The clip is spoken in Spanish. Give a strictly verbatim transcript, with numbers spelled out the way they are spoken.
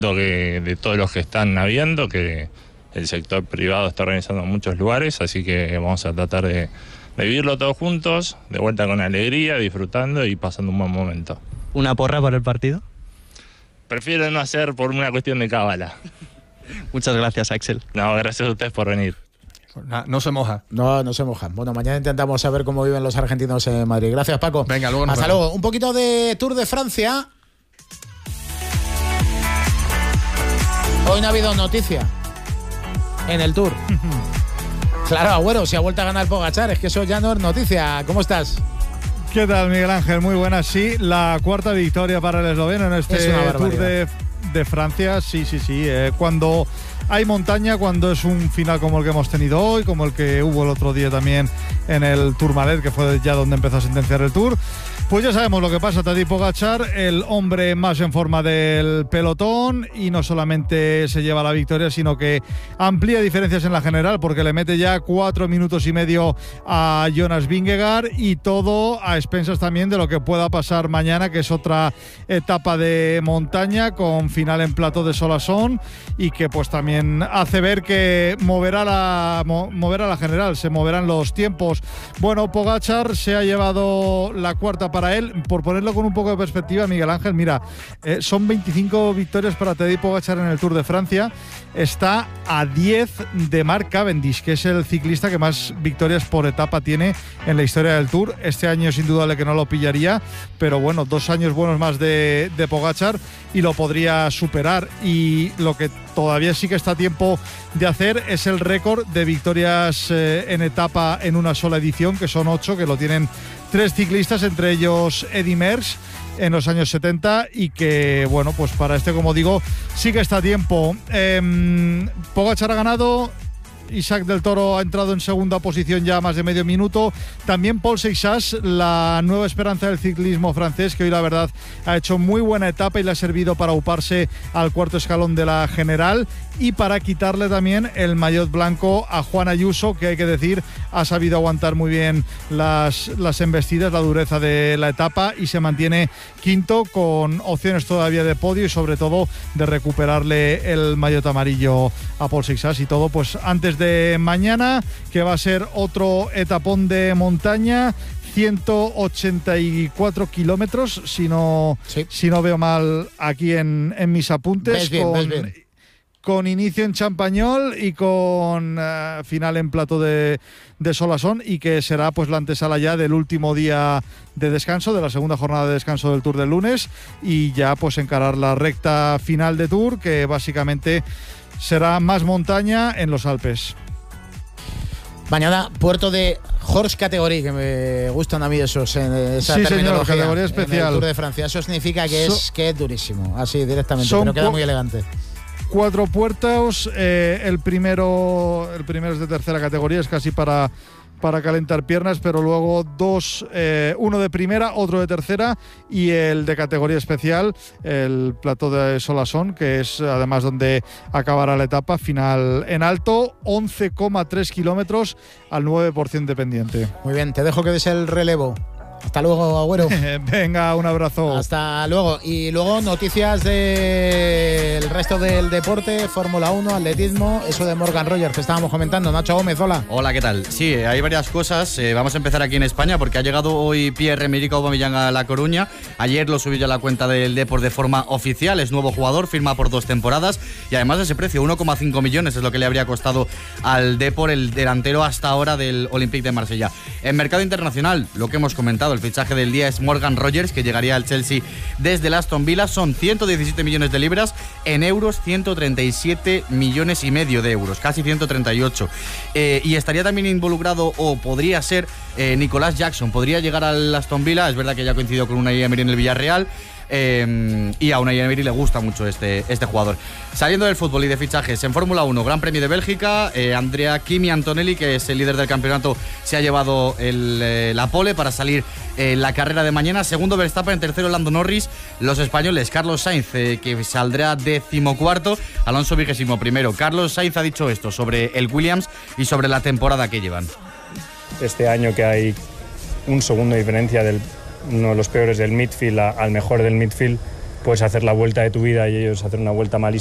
que de todos los que están habiendo, que el sector privado está organizando en muchos lugares, así que vamos a tratar de, de vivirlo todos juntos, de vuelta con alegría, disfrutando y pasando un buen momento. ¿Una porra por el partido? Prefiero no hacer por una cuestión de cábala. Muchas gracias, Axel. No, gracias a ustedes por venir. No se moja. No, no se mojan. Bueno, mañana intentamos saber cómo viven los argentinos en Madrid. Gracias, Paco. Venga, luego nos Hasta vemos. luego. Un poquito de Tour de Francia. Hoy no ha habido noticia en el Tour. Claro, Agüero, si ha vuelto a ganar Pogačar, es que eso ya no es noticia. ¿Cómo estás? ¿Qué tal, Miguel Ángel? Muy buenas. Sí, la cuarta victoria para el esloveno en este Tour de, de Francia. Sí, sí, sí. Eh, cuando hay montaña, cuando es un final como el que hemos tenido hoy, como el que hubo el otro día también en el Tourmalet, que fue ya donde empezó a sentenciar el Tour. Pues ya sabemos lo que pasa. Tadej Pogačar, el hombre más en forma del pelotón, y no solamente se lleva la victoria, sino que amplía diferencias en la general, porque le mete ya cuatro minutos y medio a Jonas Vingegaard, y todo a expensas también de lo que pueda pasar mañana, que es otra etapa de montaña con final en Plateau de Solasson, y que pues también hace ver que moverá la, mo, moverá la general, se moverán los tiempos. Bueno, Pogačar se ha llevado la cuarta para para él. Por ponerlo con un poco de perspectiva, Miguel Ángel, mira, eh, son veinticinco victorias para Tadej Pogačar en el Tour de Francia. Está a diez de Mark Cavendish, que es el ciclista que más victorias por etapa tiene en la historia del Tour. Este año es indudable que no lo pillaría, pero bueno, dos años buenos más de, de Pogačar y lo podría superar. Y lo que todavía sí que está a tiempo de hacer es el récord de victorias eh, en etapa en una sola edición, que son ocho, que lo tienen tres ciclistas, entre ellos Eddy Merckx en los años setenta, y que, bueno, pues para este, como digo, sí que está a tiempo. Eh, Pogačar ha ganado. Isaac del Toro ha entrado en segunda posición ya más de medio minuto. También Paul Seixas, la nueva esperanza del ciclismo francés, que hoy la verdad ha hecho muy buena etapa y le ha servido para uparse al cuarto escalón de la general y para quitarle también el maillot blanco a Juan Ayuso, que hay que decir ha sabido aguantar muy bien las, las embestidas, la dureza de la etapa, y se mantiene quinto con opciones todavía de podio y sobre todo de recuperarle el maillot amarillo a Paul Seixas. Y todo pues antes de de mañana, que va a ser otro etapón de montaña, ciento ochenta y cuatro kilómetros, si no, sí. si no veo mal aquí en, en mis apuntes. Ves bien, con, ves bien. Con inicio en Champagnol y con uh, final en Plateau de, de Solasson, y que será pues la antesala ya del último día de descanso, de la segunda jornada de descanso del Tour del lunes, y ya pues encarar la recta final de Tour, que básicamente será más montaña en los Alpes. Mañana, puerto de Horse Category, que me gustan a mí esos, esa sí, terminología, señor, categoría especial. En el Tour de Francia. Eso significa que, so, es, que es durísimo, así directamente, pero queda muy elegante. Cuatro puertos, eh, el primero el primero es de tercera categoría, es casi para, para calentar piernas, pero luego dos, eh, uno de primera, otro de tercera, y el de categoría especial, el Plateau de Solasson, que es además donde acabará la etapa final en alto, once coma tres kilómetros al nueve por ciento de pendiente. Muy bien, te dejo que des el relevo. Hasta luego, Agüero. Venga, un abrazo. Hasta luego. Y luego noticias del resto del deporte, Fórmula uno, atletismo, eso de Morgan Rogers que estábamos comentando. Nacho Gómez, hola. Hola, ¿qué tal? Sí, hay varias cosas. Eh, vamos a empezar aquí en España, porque ha llegado hoy Pierre-Emerick Aubameyang a La Coruña. Ayer lo subió ya a la cuenta del Depor de forma oficial. Es nuevo jugador, firma por dos temporadas, y además de ese precio, uno coma cinco millones es lo que le habría costado al Depor, el delantero hasta ahora del Olympique de Marsella. En mercado internacional, lo que hemos comentado, el fichaje del día es Morgan Rogers, que llegaría al Chelsea desde el Aston Villa. Son ciento diecisiete millones de libras, en euros ciento treinta y siete millones y medio de euros, casi ciento treinta y ocho. Eh, y estaría también involucrado, o podría ser, eh, Nicolás Jackson. Podría llegar al Aston Villa, es verdad que ya coincidió con Unai Emery en el Villarreal. Eh, y a Unai Emery le gusta mucho este, este jugador. Saliendo del fútbol y de fichajes, en Fórmula uno, Gran Premio de Bélgica, eh, Andrea Kimi Antonelli, que es el líder del campeonato, se ha llevado el, eh, la pole para salir en eh, la carrera de mañana. Segundo Verstappen, en tercero Lando Norris. Los españoles, Carlos Sainz, eh, que saldrá decimocuarto, Alonso vigésimo primero. Carlos Sainz ha dicho esto sobre el Williams y sobre la temporada que llevan. Este año que hay un segundo de diferencia del uno de los peores del midfield a, al mejor del midfield, puedes hacer la vuelta de tu vida y ellos hacer una vuelta malísima.